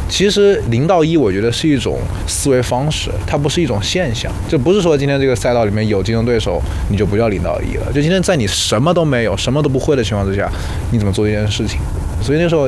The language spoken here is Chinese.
其实0到1，我觉得是一种思维方式，它不是一种现象。就不是说今天这个赛道里面有竞争对手，你就不叫0到1了。就今天在你什么都没有、什么都不会的情况之下，你怎么做一件事情？所以那时候